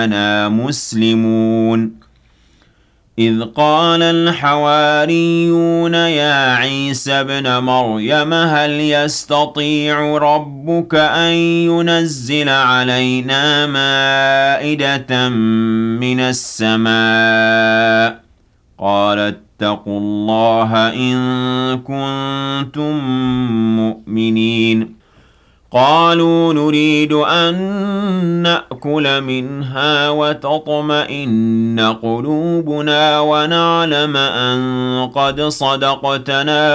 أنا مسلمون إذ قال الحواريون يا عيسى ابن مريم هل يستطيع ربك أن ينزل علينا مائدة من السماء قال اتقوا الله إن كنتم مؤمنين قالوا نريد أن نأكل منها وتطمئن قلوبنا ونعلم أن قد صدقتنا